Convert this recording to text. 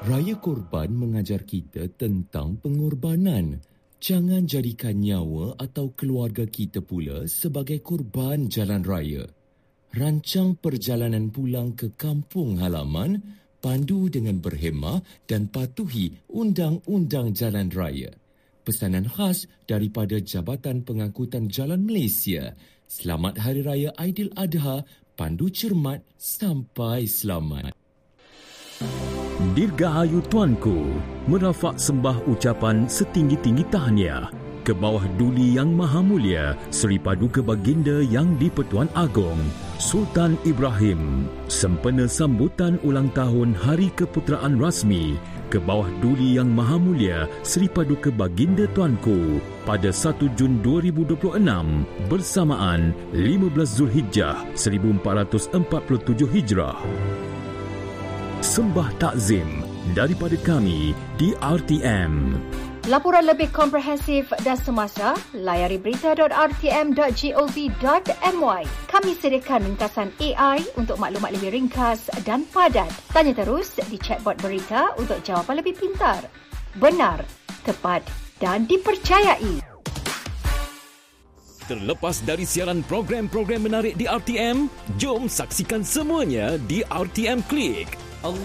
Raya Korban mengajar kita tentang pengorbanan. Jangan jadikan nyawa atau keluarga kita pula sebagai korban jalan raya. Rancang perjalanan pulang ke kampung halaman, pandu dengan berhemah dan patuhi undang-undang jalan raya. Pesanan khas daripada Jabatan Pengangkutan Jalan Malaysia. Selamat Hari Raya Aidiladha, pandu cermat sampai selamat. Dirgahayu Tuanku, merafak sembah ucapan setinggi-tinggi tahniah ke bawah Duli Yang Maha Mulia Seri Paduka Baginda Yang di-Pertuan Agong Sultan Ibrahim, sempena sambutan ulang tahun Hari Keputeraan Rasmi ke bawah Duli Yang Maha Mulia Seri Paduka Baginda Tuanku pada 1 Jun 2026 bersamaan 15 Zulhijjah 1447 Hijrah. Sembah takzim daripada kami di RTM. Laporan lebih komprehensif dan semasa, layari berita.rtm.gov.my. Kami sediakan ringkasan AI untuk maklumat lebih ringkas dan padat. Tanya terus di chatbot berita untuk jawapan lebih pintar, benar, tepat dan dipercayai. Terlepas dari siaran program-program menarik di RTM, jom saksikan semuanya di RTM Klik.